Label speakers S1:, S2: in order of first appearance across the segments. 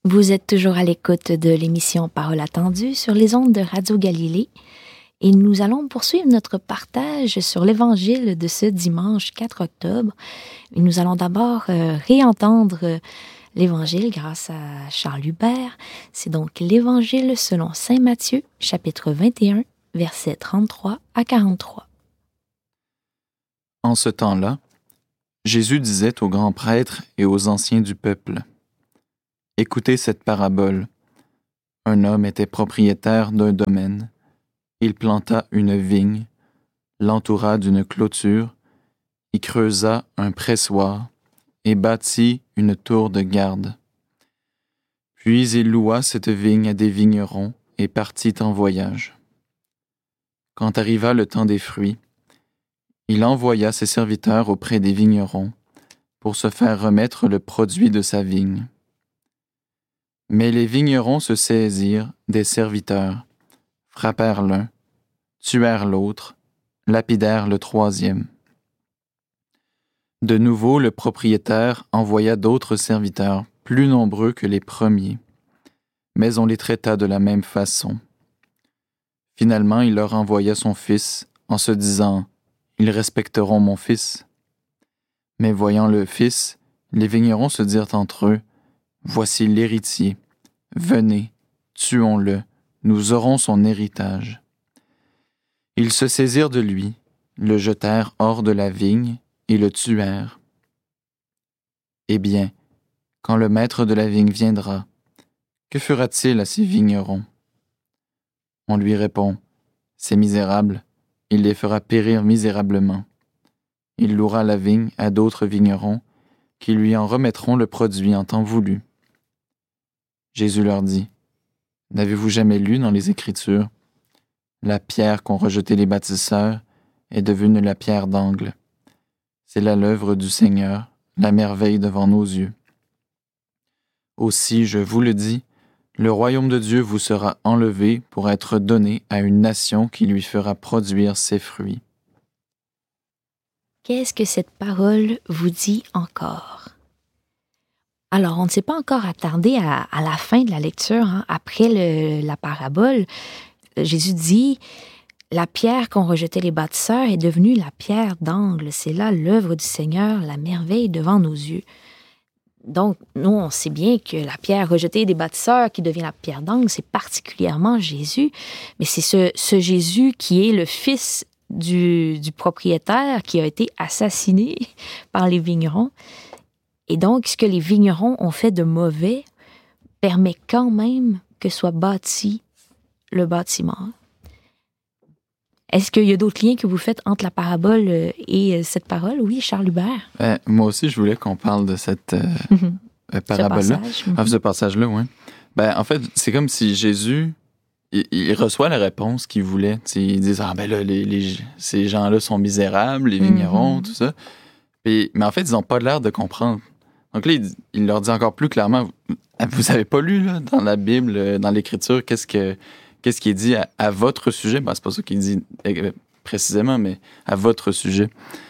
S1: Vous êtes toujours à l'écoute de l'émission Parole attendue sur les ondes de Radio Galilée et nous allons poursuivre notre partage sur l'Évangile de ce dimanche 4 octobre. Et nous allons d'abord réentendre l'Évangile grâce à Charles Hubert. C'est donc l'Évangile selon saint Matthieu, chapitre 21, versets 33 à 43.
S2: En ce temps-là, Jésus disait aux grands prêtres et aux anciens du peuple: « Écoutez cette parabole. Un homme était propriétaire d'un domaine. Il planta une vigne, l'entoura d'une clôture, y creusa un pressoir et bâtit une tour de garde. Puis il loua cette vigne à des vignerons et partit en voyage. Quand arriva le temps des fruits, il envoya ses serviteurs auprès des vignerons pour se faire remettre le produit de sa vigne. Mais les vignerons se saisirent des serviteurs, frappèrent l'un, tuèrent l'autre, lapidèrent le troisième. De nouveau, le propriétaire envoya d'autres serviteurs, plus nombreux que les premiers, mais on les traita de la même façon. Finalement, il leur envoya son fils, en se disant: « Ils respecteront mon fils. » Mais voyant le fils, les vignerons se dirent entre eux: « Voici l'héritier. Venez, tuons-le, nous aurons son héritage. » Ils se saisirent de lui, le jetèrent hors de la vigne et le tuèrent. Eh bien, quand le maître de la vigne viendra, que fera-t-il à ces vignerons? On lui répond: « Ces misérables, il les fera périr misérablement. Il louera la vigne à d'autres vignerons qui lui en remettront le produit en temps voulu. » Jésus leur dit: « N'avez-vous jamais lu dans les Écritures: la pierre qu'ont rejetée les bâtisseurs est devenue la pierre d'angle. C'est là l'œuvre du Seigneur, la merveille devant nos yeux. Aussi, je vous le dis, le royaume de Dieu vous sera enlevé pour être donné à une nation qui lui fera produire ses fruits. »
S1: Qu'est-ce que cette parole vous dit encore? Alors, on ne s'est pas encore attardé à la fin de la lecture, hein. Après la parabole, Jésus dit: la pierre qu'ont rejetée les bâtisseurs est devenue la pierre d'angle. C'est là l'œuvre du Seigneur, la merveille devant nos yeux. Donc, nous, on sait bien que la pierre rejetée des bâtisseurs qui devient la pierre d'angle, c'est particulièrement Jésus. Mais c'est ce Jésus qui est le fils du propriétaire qui a été assassiné par les vignerons. Et donc, ce que les vignerons ont fait de mauvais permet quand même que soit bâti le bâtiment. Est-ce qu'il y a d'autres liens que vous faites entre la parabole et cette parole? Oui, Charles Hubert.
S2: Moi aussi, je voulais qu'on parle de cette parabole-là. Ce passage-là, oui. En fait, c'est comme si Jésus, il reçoit la réponse qu'il voulait. T'sais, ils disent: « Ah, ben là, ces gens-là sont misérables, les vignerons, tout ça. » Mais en fait, ils n'ont pas l'air de comprendre. Donc là, il leur dit encore plus clairement: « Vous n'avez pas lu là, dans la Bible, dans l'Écriture, qu'est-ce qui est dit à votre sujet? » C'est pas ça qu'il dit précisément, mais à votre sujet.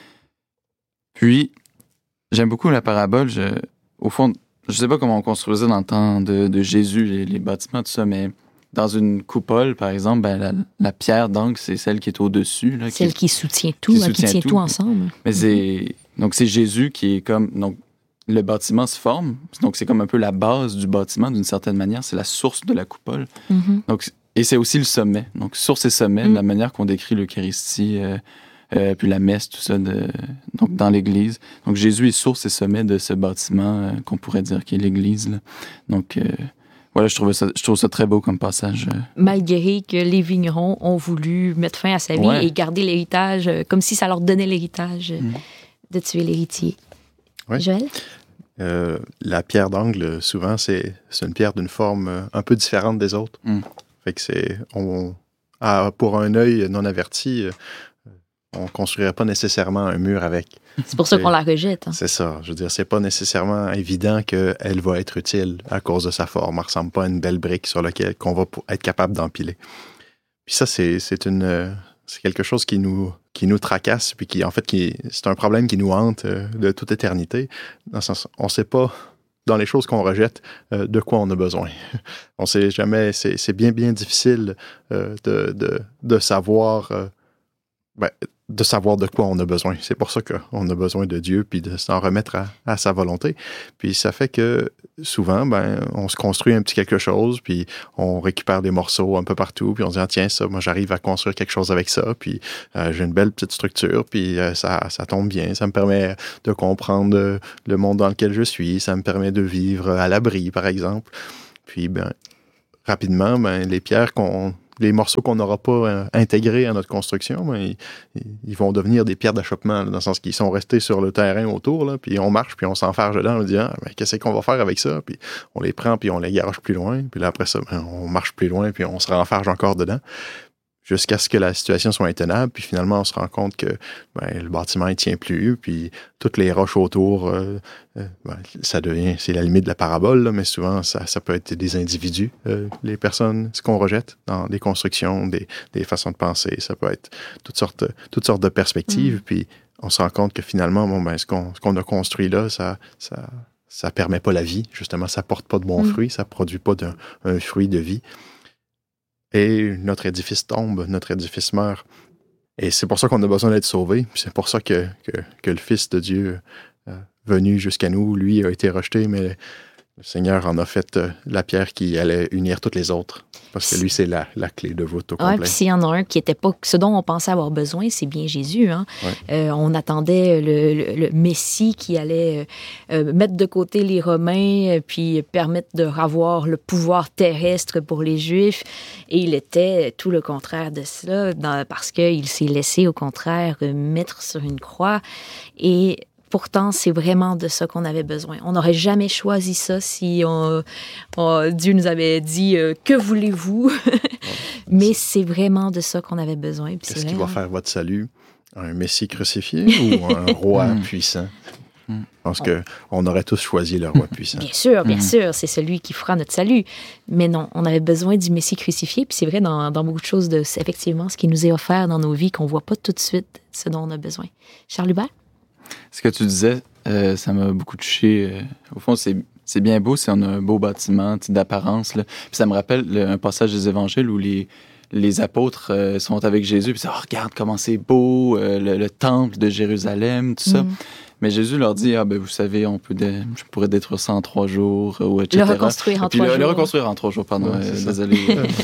S2: Puis, j'aime beaucoup la parabole. Au fond, je sais pas comment on construisait dans le temps de Jésus, les bâtiments, tout ça, mais dans une coupole, par exemple, la pierre d'angle, c'est celle qui est au-dessus. Là,
S1: celle qui soutient tout, qui tient tout ensemble.
S2: Mais c'est Jésus qui est comme... Donc, le bâtiment se forme, donc c'est comme un peu la base du bâtiment, d'une certaine manière. C'est la source de la coupole. Donc, et c'est aussi le sommet. Donc, source et sommet, la manière qu'on décrit l'Eucharistie, puis la messe, tout ça, donc dans l'Église. Donc, Jésus est source et sommet de ce bâtiment qu'on pourrait dire qui est l'Église. Là. Donc, voilà, je trouve ça très beau comme passage.
S1: Malgré que les vignerons ont voulu mettre fin à sa vie et garder l'héritage, comme si ça leur donnait l'héritage de tuer l'héritier.
S3: Oui.
S1: Joël?
S3: La pierre d'angle, souvent, c'est une pierre d'une forme un peu différente des autres. Fait que pour un œil non averti, on ne construirait pas nécessairement un mur avec.
S1: C'est pour ça qu'on la rejette. Hein.
S3: C'est ça. Je veux dire, c'est pas nécessairement évident qu'elle va être utile à cause de sa forme. Elle ne ressemble pas à une belle brique sur laquelle qu'on va être capable d'empiler. Puis ça, c'est quelque chose qui nous tracasse, puis c'est un problème qui nous hante de toute éternité. Dans le sens, on ne sait pas dans les choses qu'on rejette, de quoi on a besoin. On sait jamais, c'est bien difficile de savoir de savoir de quoi on a besoin. C'est pour ça qu'on a besoin de Dieu, puis de s'en remettre à sa volonté. Puis ça fait que souvent, on se construit un petit quelque chose, puis on récupère des morceaux un peu partout, puis on se dit, tiens, ça, moi j'arrive à construire quelque chose avec ça, puis j'ai une belle petite structure, puis ça tombe bien, ça me permet de comprendre le monde dans lequel je suis, ça me permet de vivre à l'abri, par exemple. Puis, rapidement, les morceaux qu'on n'aura pas intégrés à notre construction, ils vont devenir des pierres d'achoppement, dans le sens qu'ils sont restés sur le terrain autour, là, puis on marche, puis on s'enfarge dedans, on dit qu'est-ce qu'on va faire avec ça? Puis on les prend, puis on les garoche plus loin, puis là après ça, on marche plus loin, puis on se renfarge encore dedans, jusqu'à ce que la situation soit intenable, puis finalement on se rend compte que le bâtiment il tient plus, puis toutes les roches autour, c'est la limite de la parabole, là, mais souvent ça peut être des individus, les personnes, ce qu'on rejette dans des constructions, des façons de penser, ça peut être toutes sortes de perspectives, puis on se rend compte que finalement, ce qu'on a construit là, ça permet pas la vie, justement, ça porte pas de bons fruits, ça produit pas un fruit de vie. Et notre édifice tombe, notre édifice meurt. Et c'est pour ça qu'on a besoin d'être sauvé. C'est pour ça que le Fils de Dieu venu jusqu'à nous, lui, a été rejeté, mais le Seigneur en a fait la pierre qui allait unir toutes les autres. Parce que lui, c'est la clé de voûte au complet.
S1: Puis s'il y en a un qui n'était pas ce dont on pensait avoir besoin, c'est bien Jésus. Hein? Ouais. On attendait le Messie qui allait mettre de côté les Romains, puis permettre de avoir le pouvoir terrestre pour les Juifs. Et il était tout le contraire de cela, parce qu'il s'est laissé, au contraire, mettre sur une croix. Et pourtant, c'est vraiment de ça qu'on avait besoin. On n'aurait jamais choisi ça si Dieu nous avait dit « Que voulez-vous? » Mais c'est vraiment de ça qu'on avait besoin. Puis
S3: Qu'est-ce qui va faire votre salut? Un Messie crucifié ou un roi puissant? Je pense qu'on aurait tous choisi le roi puissant.
S1: Bien sûr, c'est celui qui fera notre salut. Mais non, on avait besoin du Messie crucifié. Puis c'est vrai, dans beaucoup de choses, c'est effectivement ce qui nous est offert dans nos vies, qu'on ne voit pas tout de suite ce dont on a besoin. Charles Hubert?
S2: Ce que tu disais, ça m'a beaucoup touché. Au fond, c'est bien beau si on a un beau bâtiment d'apparence. Là. Puis ça me rappelle un passage des Évangiles où les apôtres sont avec Jésus. Puis regarde comment c'est beau, le temple de Jérusalem, tout ça. Mais Jésus leur dit, vous savez, je pourrais détruire ça en 3 jours, ou etc.
S1: Le reconstruire en 3 jours.
S2: Le reconstruire en 3 jours, pardon. Désolé.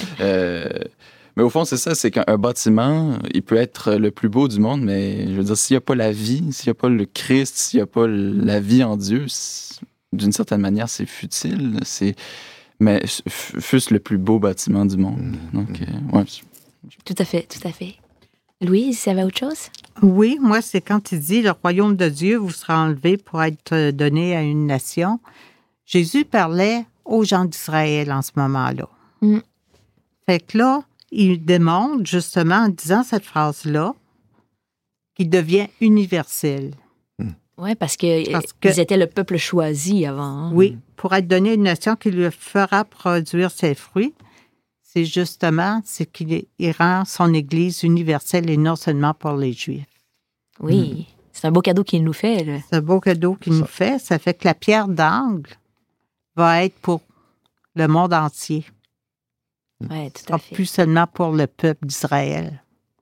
S2: Mais au fond, c'est ça, c'est qu'un bâtiment, il peut être le plus beau du monde, mais je veux dire, s'il n'y a pas la vie, s'il n'y a pas le Christ, s'il n'y a pas la vie en Dieu, d'une certaine manière, c'est futile. Mais fût-ce le plus beau bâtiment du monde. Donc, ouais.
S1: Tout à fait. Louise, ça va autre chose?
S4: Oui, moi, c'est quand il dit « Le royaume de Dieu vous sera enlevé pour être donné à une nation ». Jésus parlait aux gens d'Israël en ce moment-là. Fait que là, il démontre justement en disant cette phrase-là qu'il devient universel.
S1: Oui, parce qu'ils étaient le peuple choisi avant. Hein?
S4: Oui, pour être donné à une nation qui lui fera produire ses fruits. C'est justement qu'il rend son Église universelle et non seulement pour les Juifs.
S1: Oui, c'est un beau cadeau qu'il nous fait. Là.
S4: C'est un beau cadeau qu'il nous fait. Ça fait que la pierre d'angle va être pour le monde entier.
S1: Oui, tout à fait.
S4: Plus seulement pour le peuple d'Israël.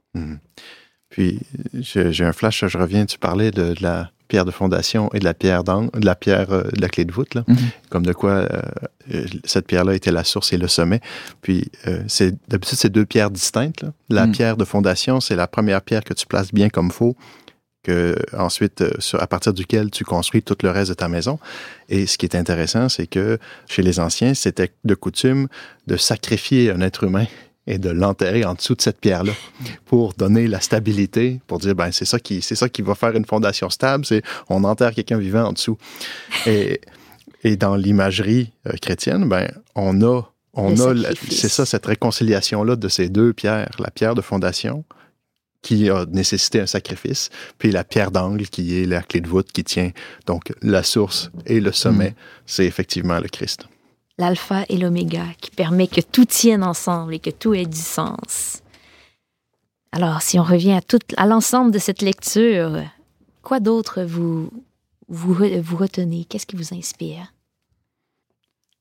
S3: Puis, j'ai un flash, je reviens, tu parlais de la pierre de fondation et de la pierre de la clé de voûte, là. Comme de quoi cette pierre-là était la source et le sommet. Puis, d'habitude, c'est 2 pierres distinctes, là. La pierre de fondation, c'est la première pierre que tu places bien comme faut, que ensuite, à partir duquel tu construis tout le reste de ta maison. Et ce qui est intéressant, c'est que chez les anciens, c'était de coutume de sacrifier un être humain et de l'enterrer en dessous de cette pierre-là pour donner la stabilité, pour dire, c'est ça qui va faire une fondation stable, c'est on enterre quelqu'un vivant en dessous. Et dans l'imagerie chrétienne, on a c'est ça, cette réconciliation-là de ces 2 pierres, la pierre de fondation, qui a nécessité un sacrifice, puis la pierre d'angle, qui est la clé de voûte, qui tient donc la source et le sommet, c'est effectivement le Christ.
S1: L'alpha et l'oméga, qui permet que tout tienne ensemble et que tout ait du sens. Alors, si on revient à l'ensemble de cette lecture, quoi d'autre vous retenez? Qu'est-ce qui vous inspire?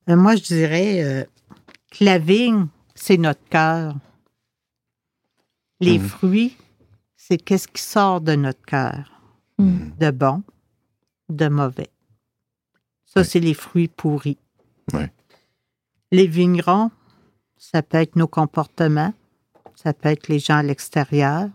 S4: Moi, je dirais que la vigne, c'est notre cœur. Les fruits, c'est qu'est-ce qui sort de notre cœur, de bon, de mauvais. Ça, c'est les fruits pourris.
S3: Ouais.
S4: Les vignerons, ça peut être nos comportements, ça peut être les gens à l'extérieur,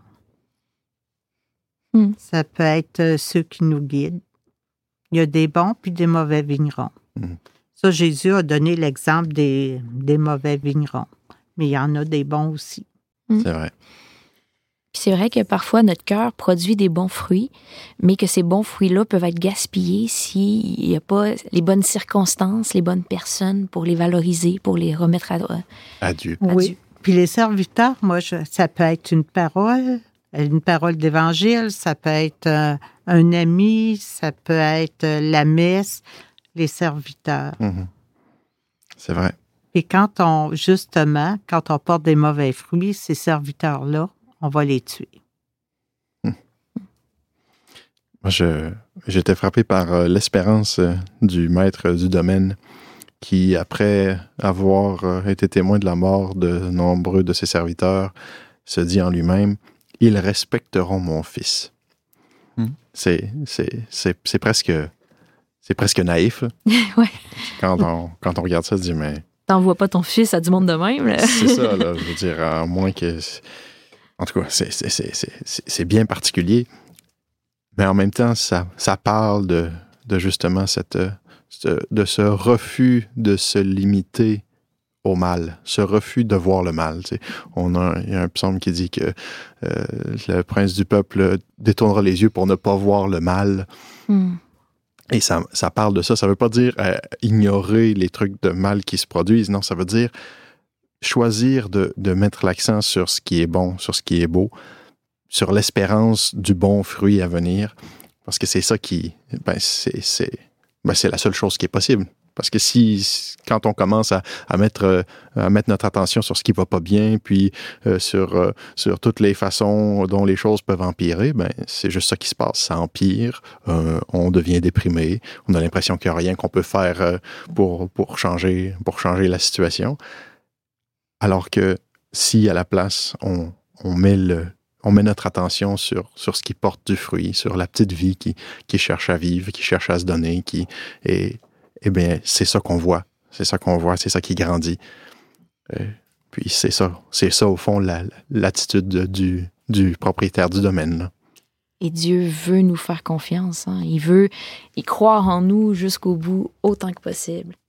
S4: ça peut être ceux qui nous guident. Il y a des bons puis des mauvais vignerons. Ça, Jésus a donné l'exemple des mauvais vignerons, mais il y en a des bons aussi.
S3: C'est vrai.
S1: Puis c'est vrai que parfois, notre cœur produit des bons fruits, mais que ces bons fruits-là peuvent être gaspillés s'il n'y a pas les bonnes circonstances, les bonnes personnes pour les valoriser, pour les remettre
S3: à Dieu.
S4: Oui. Puis les serviteurs, moi, ça peut être une parole d'évangile, ça peut être un ami, ça peut être la messe, les serviteurs.
S3: C'est vrai.
S4: Et quand on porte des mauvais fruits, ces serviteurs-là, on va les tuer.
S3: Moi, j'étais frappé par l'espérance du maître du domaine qui, après avoir été témoin de la mort de nombreux de ses serviteurs, se dit en lui-même, « Ils respecteront mon fils. » C'est presque naïf.
S1: Ouais.
S3: Quand on regarde ça, on se dit, mais...
S1: T'envoies pas ton fils à du monde de même, là.
S3: C'est ça, là. Je veux dire, à moins que... En tout cas, c'est bien particulier. Mais en même temps, ça parle de justement de ce refus de se limiter au mal, ce refus de voir le mal. Tu sais. Il y a un psaume qui dit que le prince du peuple détournera les yeux pour ne pas voir le mal. Et ça parle de ça. Ça ne veut pas dire ignorer les trucs de mal qui se produisent. Non, ça veut dire choisir de mettre l'accent sur ce qui est bon, sur ce qui est beau, sur l'espérance du bon fruit à venir, parce que c'est ça qui... c'est la seule chose qui est possible. Parce que quand on commence à mettre notre attention sur ce qui va pas bien, puis sur toutes les façons dont les choses peuvent empirer, c'est juste ça qui se passe. Ça empire, on devient déprimé, on a l'impression qu'il n'y a rien qu'on peut faire pour changer la situation. Alors que si à la place, on met notre attention sur ce qui porte du fruit, sur la petite vie qui cherche à vivre, qui cherche à se donner, c'est ça qu'on voit. C'est ça qu'on voit, c'est ça qui grandit. Puis c'est ça au fond, l'attitude du propriétaire du domaine, là.
S1: Et Dieu veut nous faire confiance. Hein? Il veut y croire en nous jusqu'au bout autant que possible.